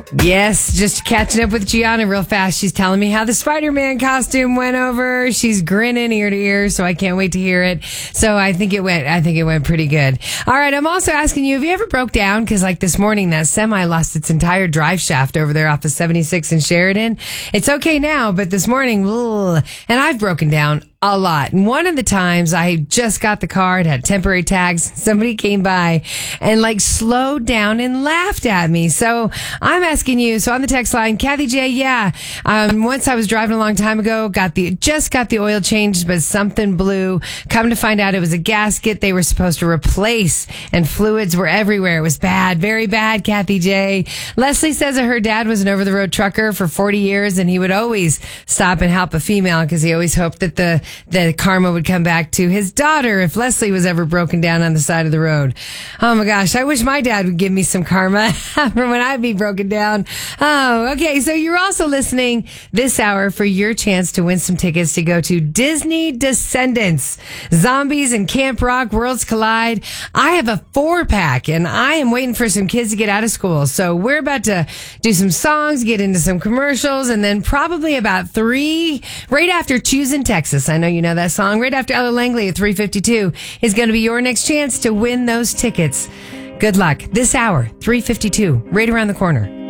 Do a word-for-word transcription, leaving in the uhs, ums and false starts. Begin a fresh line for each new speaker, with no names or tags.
Yes, just catching up with Gianna real fast. She's telling me how the Spider-Man costume went over. She's grinning ear to ear, so I can't wait to hear it. So I think it went, I think it went pretty good. All right, I'm also asking you, have you ever broke down? Because like this morning, that semi lost its entire drive shaft over there off of seventy-six in Sheridan. It's okay now, but this morning, ugh, and I've broken down a lot. And one of the times I just got the car, it had temporary tags. Somebody came by and like slowed down and laughed at me. So I'm asking you, so on the text line, Kathy J, yeah, um, once I was driving a long time ago, got the, just got the oil changed, but something blew. Come to find out it was a gasket they were supposed to replace and fluids were everywhere. It was bad, very bad, Kathy J. Leslie says that her dad was an over the road trucker for forty years and he would always stop and help a female because he always hoped that the the karma would come back to his daughter if Leslie was ever broken down on the side of the road. Oh my gosh, I wish my dad would give me some karma for when I'd be broken down. Oh, okay. So you're also listening this hour for your chance to win some tickets to go to Disney Descendants. Zombies and Camp Rock Worlds Collide. I have a four pack and I am waiting for some kids to get out of school. So we're about to do some songs, get into some commercials, and then probably about three, right after Choosing Texas. I know you know that song. Right after Ella Langley at three fifty-two is going to be your next chance to win those tickets. Good luck. This hour, three fifty-two, right around the corner.